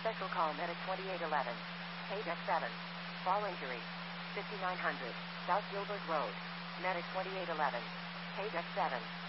Special call Medic 2811. Page X7. Fall injury. 5900. South Gilbert Road. Medic 2811. Page X7.